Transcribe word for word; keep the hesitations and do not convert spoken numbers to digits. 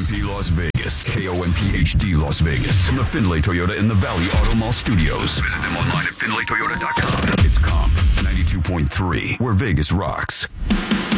M P Las Vegas. K O M P H D Las Vegas. From the Findlay Toyota in the Valley Auto Mall Studios. Visit them online at findlay toyota dot com. It's Comp ninety-two point three, where Vegas rocks.